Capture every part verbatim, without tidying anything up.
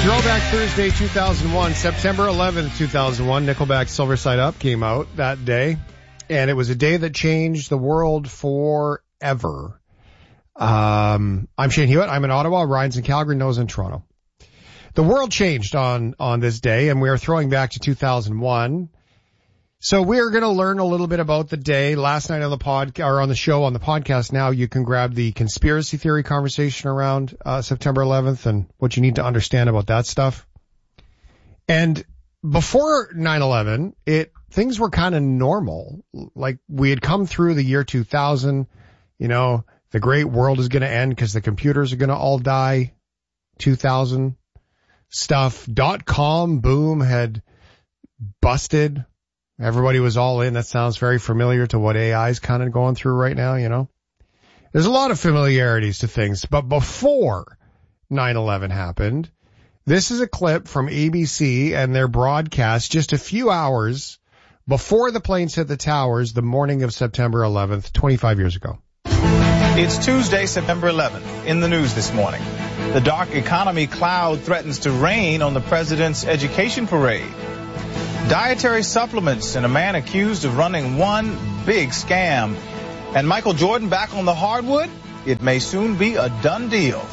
Throwback Thursday two thousand one, September eleventh, two thousand one, Nickelback's Silver Side Up came out that day, and it was a day that changed the world forever. Um, I'm Shane Hewitt. I'm in Ottawa. Ryan's in Calgary. Noah's in Toronto. The world changed on, on this day, and we are throwing back to two thousand one. So we're going to learn a little bit about the day. Last night on the pod, or on the show, on the podcast now, you can grab the conspiracy theory conversation around uh, September eleventh and what you need to understand about that stuff. And before nine eleven, it things were kind of normal. Like, we had come through the year two thousand, you know, the great world is going to end because the computers are going to all die. two thousand stuff. Dot-com boom had busted. Everybody was all in. That sounds very familiar to what A I is kind of going through right now, you know. There's a lot of familiarities to things. But before nine eleven happened, this is a clip from A B C and their broadcast just a few hours before the planes hit the towers the morning of September eleventh, twenty-five years ago. It's Tuesday, September eleventh. In the news this morning, the dark economy cloud threatens to rain on the president's education parade. Dietary supplements and a man accused of running one big scam. And Michael Jordan back on the hardwood? It may soon be a done deal.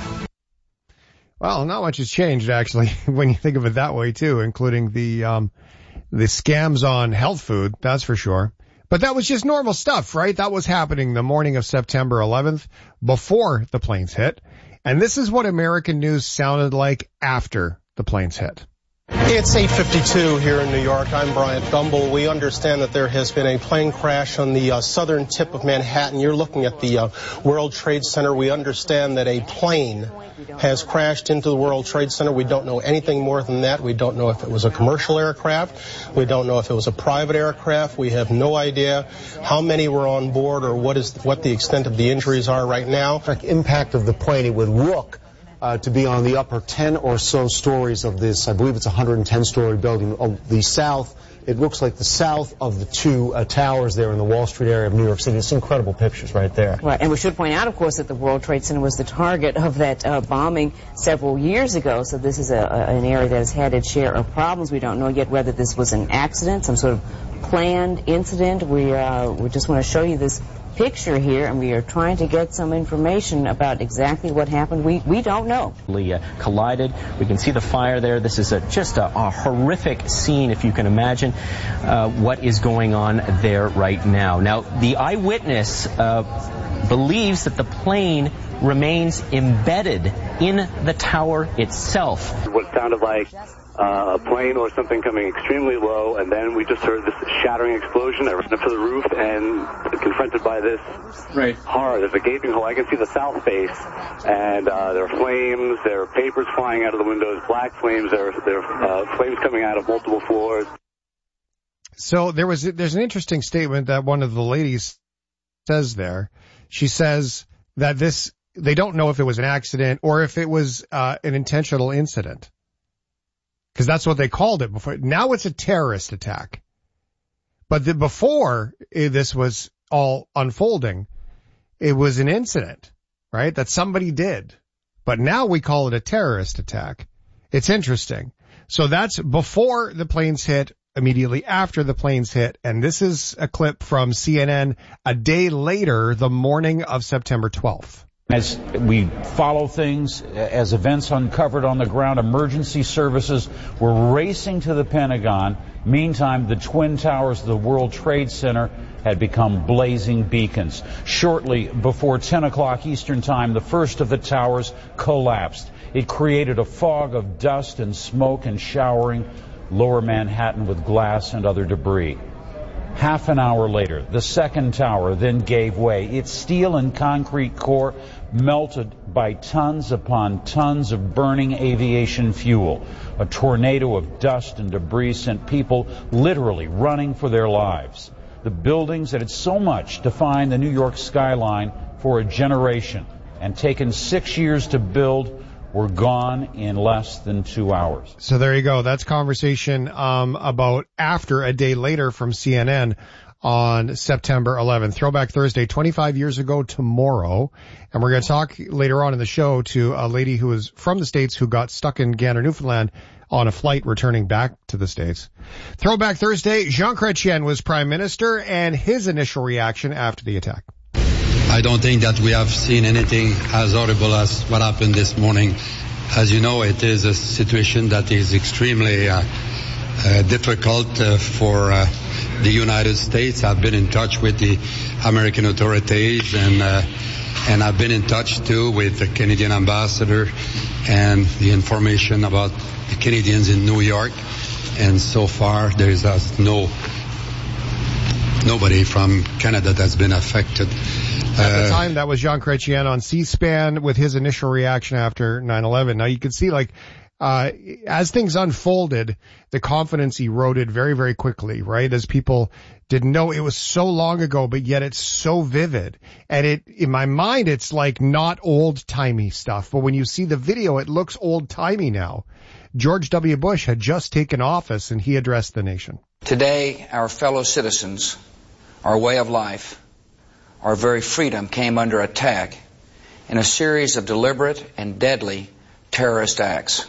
Well, not much has changed, actually, when you think of it that way, too, including the um the scams on health food, that's for sure. But that was just normal stuff, right? That was happening the morning of September eleventh, before the planes hit. And this is what American news sounded like after the planes hit. It's eight fifty-two here in New York. I'm Bryant Gumbel. We understand that there has been a plane crash on the uh, southern tip of Manhattan. You're looking at the uh, World Trade Center. We understand that a plane has crashed into the World Trade Center. We don't know anything more than that. We don't know if it was a commercial aircraft. We don't know if it was a private aircraft. We have no idea how many were on board or what is what the extent of the injuries are right now. The impact of the plane, it would look Uh, to be on the upper ten or so stories of this, I believe it's a one hundred ten story building. Oh, the south, it looks like the south of the two uh, towers there in the Wall Street area of New York City. It's incredible pictures right there. Right, and we should point out, of course, that the World Trade Center was the target of that uh, bombing several years ago. So this is a, a, an area that has had its share of problems. We don't know yet whether this was an accident, some sort of planned incident. We, uh, we just want to show you this picture here, and we are trying to get some information about exactly what happened. We we don't know. Uh, collided. We can see the fire there. This is a, just a, a horrific scene, if you can imagine uh, what is going on there right now. Now, the eyewitness uh, believes that the plane remains embedded in the tower itself. What sounded like Uh, a plane or something coming extremely low, and then we just heard this shattering explosion. I ran up to the roof and confronted by this right. horror. There's a gaping hole. I can see the south face, and uh, there are flames. There are papers flying out of the windows, black flames. There are, there are uh, flames coming out of multiple floors. So there was there's an interesting statement that one of the ladies says there. She says that this they don't know if it was an accident or if it was uh, an intentional incident. Because that's what they called it before. Now it's a terrorist attack. But the, before this was all unfolding, it was an incident, right, that somebody did. But now we call it a terrorist attack. It's interesting. So that's before the planes hit, immediately after the planes hit. And this is a clip from C N N a day later, the morning of September twelfth. As we follow things, as events uncovered on the ground, emergency services were racing to the Pentagon. Meantime, the Twin Towers of the World Trade Center had become blazing beacons. Shortly before ten o'clock Eastern Time, the first of the towers collapsed. It created a fog of dust and smoke and showering lower Manhattan with glass and other debris. Half an hour later, the second tower then gave way. Its steel and concrete core melted by tons upon tons of burning aviation fuel. A tornado of dust and debris sent people literally running for their lives. The buildings that had so much defined the New York skyline for a generation and taken six years to build were gone in less than two hours. So there you go. That's conversation um, about after a day later from C N N on September eleventh. Throwback Thursday, twenty-five years ago tomorrow. And we're going to talk later on in the show to a lady who is from the States who got stuck in Gander, Newfoundland on a flight returning back to the States. Throwback Thursday, Jean Chrétien was Prime Minister and his initial reaction after the attack. I don't think that we have seen anything as horrible as what happened this morning. As you know, it is a situation that is extremely uh, uh, difficult uh, for uh, the United States. I've been in touch with the American authorities, and uh, and I've been in touch too with the Canadian ambassador and the information about the Canadians in New York. And so far, there is uh, no nobody from Canada that's been affected. At the time, that was Jean Chrétien on C-SPAN with his initial reaction after nine eleven. Now, you can see, like, uh, as things unfolded, the confidence eroded very, very quickly, right? As people didn't know it was so long ago, but yet it's so vivid. And it, in my mind, it's like not old-timey stuff. But when you see the video, it looks old-timey now. George W. Bush had just taken office, and he addressed the nation. Today, our fellow citizens, our way of life, our very freedom came under attack in a series of deliberate and deadly terrorist acts.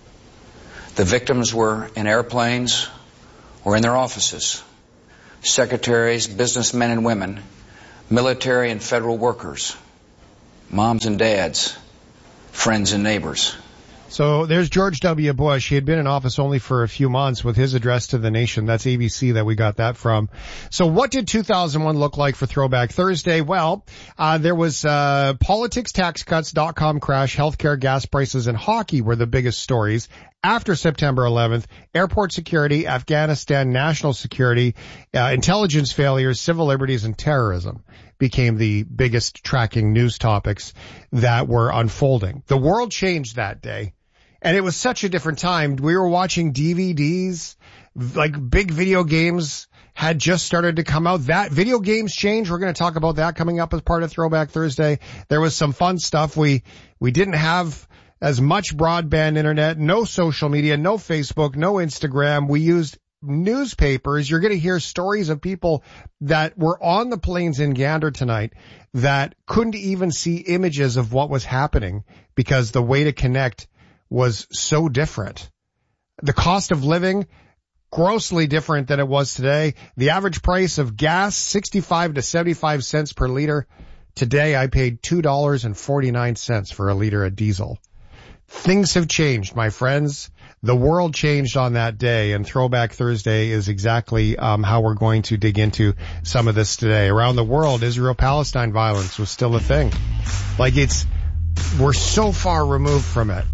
The victims were in airplanes or in their offices. Secretaries, businessmen and women, military and federal workers, moms and dads, friends and neighbors. So there's George W. Bush. He had been in office only for a few months with his address to the nation. That's A B C that we got that from. So what did two thousand one look like for Throwback Thursday? Well, uh, there was uh politics, tax cuts, dot-com crash, healthcare, gas prices, and hockey were the biggest stories. After September eleventh, airport security, Afghanistan, national security, uh, intelligence failures, civil liberties, and terrorism became the biggest tracking news topics that were unfolding. The world changed that day. And it was such a different time. We were watching D V Ds, like big video games had just started to come out. That video games changed. We're going to talk about that coming up as part of Throwback Thursday. There was some fun stuff. We, we didn't have as much broadband internet, no social media, no Facebook, no Instagram. We used newspapers. You're going to hear stories of people that were on the planes in Gander tonight that couldn't even see images of what was happening because the way to connect was so different. The cost of living, grossly different than it was today. The average price of gas, sixty-five to seventy-five cents per liter. Today I paid two dollars and forty-nine cents for a liter of diesel. Things have changed, my friends. The world changed on that day, and Throwback Thursday is exactly um, how we're going to dig into some of this today. Around the world, Israel-Palestine violence was still a thing. Like it's, we're so far removed from it,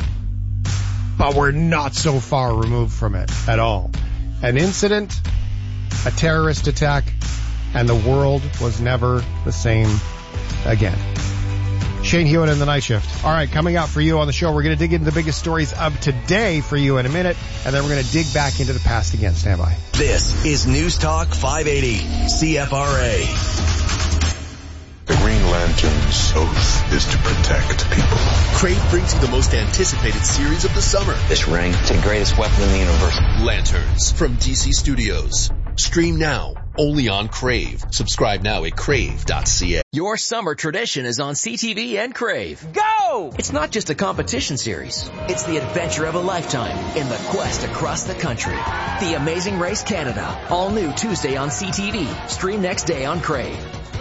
but we're not so far removed from it at all. An incident, a terrorist attack, and the world was never the same again. Shane Hewitt in the Night Shift. All right, coming up for you on the show, we're going to dig into the biggest stories of today for you in a minute, and then we're going to dig back into the past again. Stand by. This is News Talk five eighty, C F R A. The Green Lantern's oath is to protect people. Crave brings you the most anticipated series of the summer. This ring, it's the greatest weapon in the universe. Lanterns from D C Studios. Stream now, only on Crave. Subscribe now at crave dot c a. Your summer tradition is on C T V and Crave. Go! It's not just a competition series. It's the adventure of a lifetime in the quest across the country. The Amazing Race Canada. All new Tuesday on C T V. Stream next day on Crave.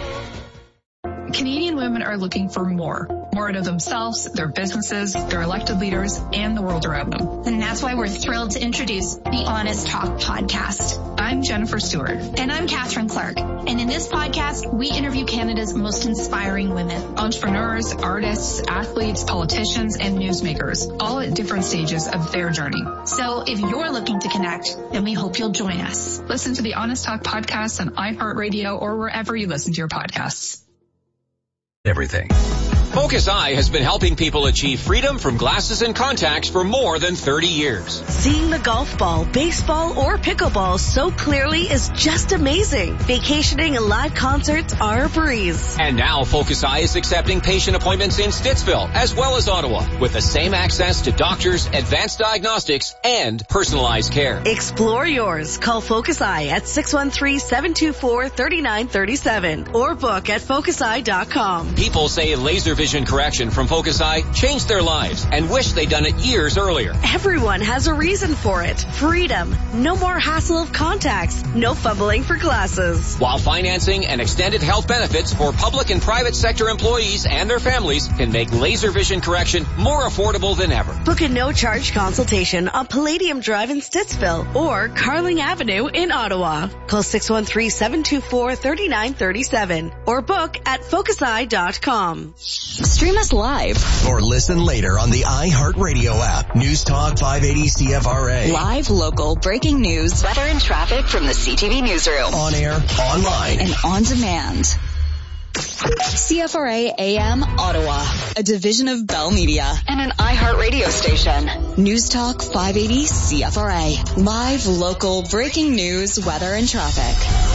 Canadian women are looking for more. More out of themselves, their businesses, their elected leaders, and the world around them. And that's why we're thrilled to introduce the Honest Talk podcast. I'm Jennifer Stewart. And I'm Catherine Clark. And in this podcast, we interview Canada's most inspiring women. Entrepreneurs, artists, athletes, politicians, and newsmakers, all at different stages of their journey. So if you're looking to connect, then we hope you'll join us. Listen to the Honest Talk podcast on iHeartRadio or wherever you listen to your podcasts. Everything. Focus Eye has been helping people achieve freedom from glasses and contacts for more than thirty years. Seeing the golf ball, baseball, or pickleball so clearly is just amazing. Vacationing and live concerts are a breeze. And now Focus Eye is accepting patient appointments in Stittsville as well as Ottawa with the same access to doctors, advanced diagnostics, and personalized care. Explore yours. Call Focus Eye at six one three, seven two four, three nine three seven or book at focus eye dot com. People say laser vision correction from Focus Eye changed their lives and wish they'd done it years earlier. Everyone has a reason for it. Freedom. No more hassle of contacts. No fumbling for glasses. While financing and extended health benefits for public and private sector employees and their families can make laser vision correction more affordable than ever. Book a no-charge consultation on Palladium Drive in Stittsville or Carling Avenue in Ottawa. Call six one three, seven two four, three nine three seven or book at focus eye dot com. Stream us live or listen later on the iHeartRadio app. News Talk five eighty C F R A. Live, local, breaking news, weather and traffic from the C T V newsroom. On air, online, and on demand. C F R A A M Ottawa, a division of Bell Media and an iHeartRadio station. News Talk five eighty C F R A. Live, local, breaking news, weather and traffic.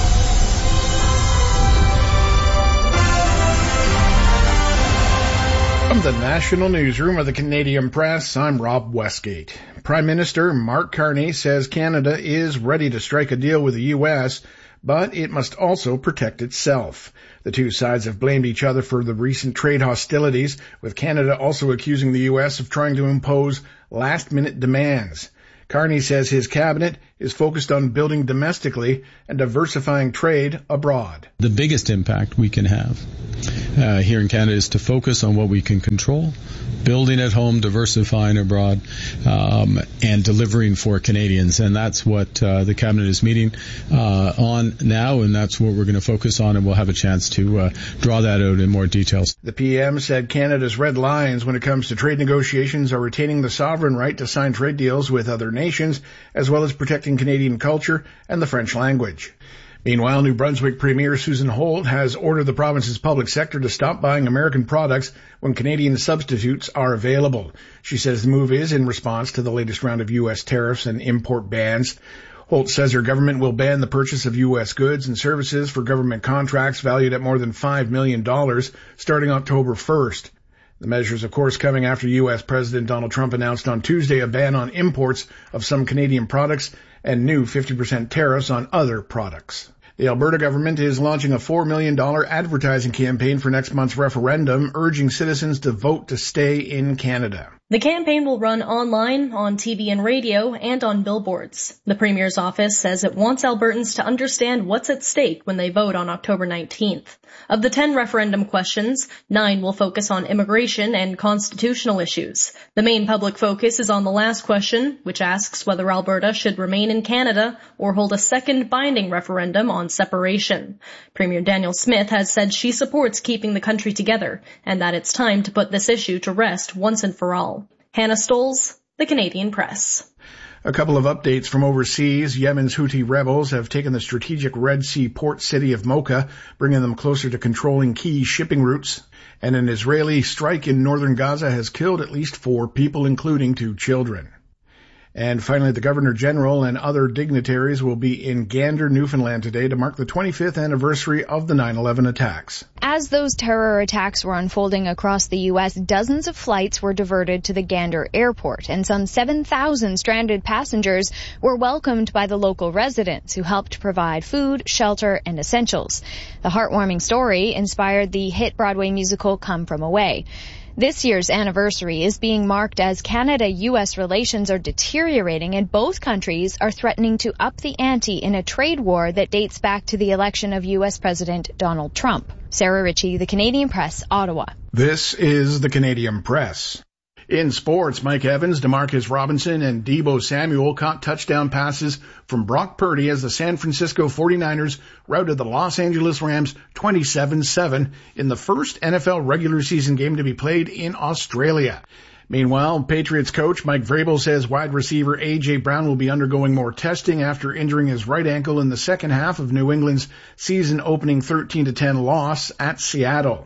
From the National Newsroom of the Canadian Press, I'm Rob Westgate. Prime Minister Mark Carney says Canada is ready to strike a deal with the U S, but it must also protect itself. The two sides have blamed each other for the recent trade hostilities, with Canada also accusing the U S of trying to impose last-minute demands. Carney says his cabinet is focused on building domestically and diversifying trade abroad. The biggest impact we can have uh, here in Canada is to focus on what we can control, building at home, diversifying abroad, um, and delivering for Canadians. And that's what uh, the cabinet is meeting uh, on now, and that's what we're going to focus on, and we'll have a chance to uh, draw that out in more details. The P M said Canada's red lines when it comes to trade negotiations are retaining the sovereign right to sign trade deals with other nations, as well as protecting Canadian culture and the French language. Meanwhile, New Brunswick Premier Susan Holt has ordered the province's public sector to stop buying American products when Canadian substitutes are available. She says the move is in response to the latest round of U S tariffs and import bans. Holt says her government will ban the purchase of U S goods and services for government contracts valued at more than five million dollars starting October first. The measures, of course, coming after U S President Donald Trump announced on Tuesday a ban on imports of some Canadian products and new fifty percent tariffs on other products. The Alberta government is launching a four million dollars advertising campaign for next month's referendum, urging citizens to vote to stay in Canada. The campaign will run online, on T V and radio, and on billboards. The Premier's office says it wants Albertans to understand what's at stake when they vote on October nineteenth. Of the ten referendum questions, nine will focus on immigration and constitutional issues. The main public focus is on the last question, which asks whether Alberta should remain in Canada or hold a second binding referendum on separation. Premier Danielle Smith has said she supports keeping the country together and that it's time to put this issue to rest once and for all. Hannah Stoles, The Canadian Press. A couple of updates from overseas. Yemen's Houthi rebels have taken the strategic Red Sea port city of Mocha, bringing them closer to controlling key shipping routes. And an Israeli strike in northern Gaza has killed at least four people, including two children. And finally, the Governor General and other dignitaries will be in Gander, Newfoundland today to mark the twenty-fifth anniversary of the nine eleven attacks. As those terror attacks were unfolding across the U S, dozens of flights were diverted to the Gander airport, and some seven thousand stranded passengers were welcomed by the local residents who helped provide food, shelter, and essentials. The heartwarming story inspired the hit Broadway musical Come From Away. This year's anniversary is being marked as Canada-U S relations are deteriorating and both countries are threatening to up the ante in a trade war that dates back to the election of U S President Donald Trump. Sarah Ritchie, The Canadian Press, Ottawa. This is The Canadian Press. In sports, Mike Evans, DeMarcus Robinson, and Deebo Samuel caught touchdown passes from Brock Purdy as the San Francisco forty-niners routed the Los Angeles Rams twenty-seven seven in the first N F L regular season game to be played in Australia. Meanwhile, Patriots coach Mike Vrabel says wide receiver A J. Brown will be undergoing more testing after injuring his right ankle in the second half of New England's season-opening thirteen to ten loss at Seattle.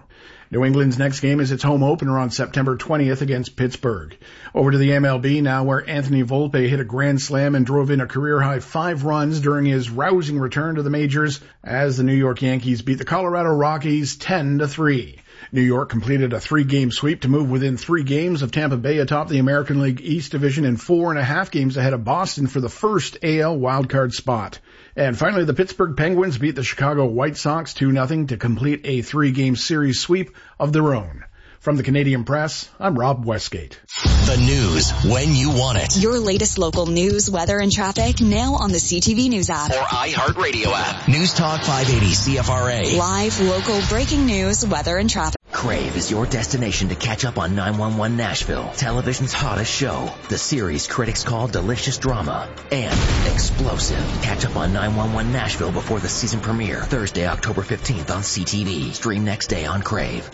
New England's next game is its home opener on September twentieth against Pittsburgh. Over to the M L B now, where Anthony Volpe hit a grand slam and drove in a career-high five runs during his rousing return to the majors as the New York Yankees beat the Colorado Rockies ten to three. New York completed a three-game sweep to move within three games of Tampa Bay atop the American League East Division and four and a half games ahead of Boston for the first A L wildcard spot. And finally, the Pittsburgh Penguins beat the Chicago White Sox two nothing to complete a three-game series sweep of their own. From the Canadian Press, I'm Rob Westgate. The news when you want it. Your latest local news, weather, and traffic now on the C T V News app. Or iHeartRadio app. News Talk five eighty C F R A. Live, local, breaking news, weather, and traffic. Crave is your destination to catch up on nine one one Nashville, television's hottest show. The series critics call delicious drama and explosive. Catch up on nine one one Nashville before the season premiere, Thursday, October fifteenth on C T V. Stream next day on Crave.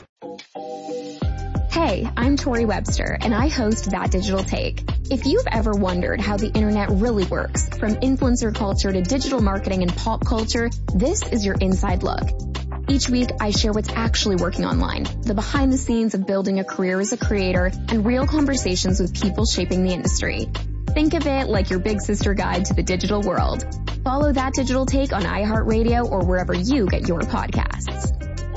Hey, I'm Tori Webster, and I host That Digital Take. If you've ever wondered how the internet really works, from influencer culture to digital marketing and pop culture, this is your inside look. Each week, I share what's actually working online, the behind the scenes of building a career as a creator, and real conversations with people shaping the industry. Think of it like your big sister guide to the digital world. Follow That Digital Take on iHeartRadio or wherever you get your podcasts.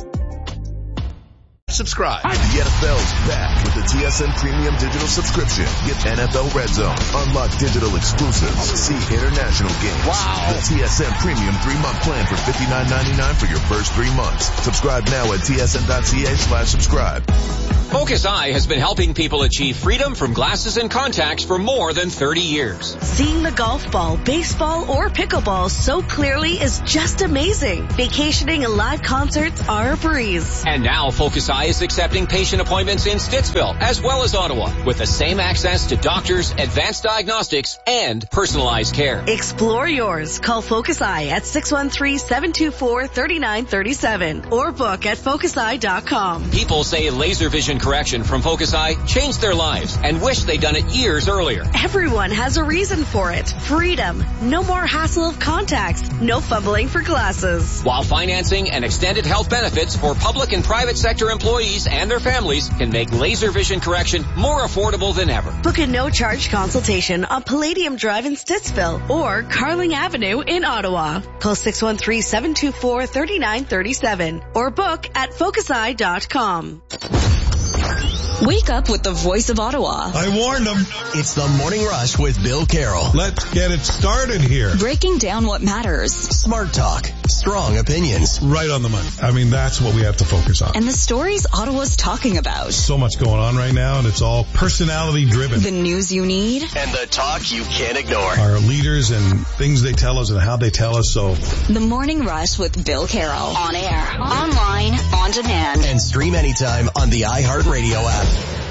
Subscribe. The N F L's back with the T S N Premium Digital Subscription. Get N F L Red Zone, unlock digital exclusives, see international games. Wow. The T S N Premium three-month plan for fifty-nine ninety-nine for your first three months. Subscribe now at tsn.ca slash subscribe. Focus Eye has been helping people achieve freedom from glasses and contacts for more than thirty years. Seeing the golf ball, baseball, or pickleball so clearly is just amazing. Vacationing and live concerts are a breeze. And now Focus Eye is accepting patient appointments in Stittsville as well as Ottawa with the same access to doctors, advanced diagnostics, and personalized care. Explore yours. Call Focus Eye at six one three, seven two four, three nine three seven or book at focus eye dot com. People say laser vision correction from Focus Eye changed their lives and wish they'd done it years earlier. Everyone has a reason for it. Freedom. No more hassle of contacts. No fumbling for glasses. While financing and extended health benefits for public and private sector employees and their families can make laser vision correction more affordable than ever. Book a no-charge consultation on Palladium Drive in Stittsville or Carling Avenue in Ottawa. Call six one three, seven two four, three nine three seven or book at focus eye dot com. Wake up with the voice of Ottawa. I warned them. It's the Morning Rush with Bill Carroll. Let's get it started here. Breaking down what matters. Smart talk. Strong opinions. Right on the money. I mean, that's what we have to focus on. And the stories Ottawa's talking about. So much going on right now, and it's all personality driven. The news you need. And the talk you can't ignore. Our leaders and things they tell us and how they tell us. So The Morning Rush with Bill Carroll. On air, online, on demand. And stream anytime on the iHeartRadio app.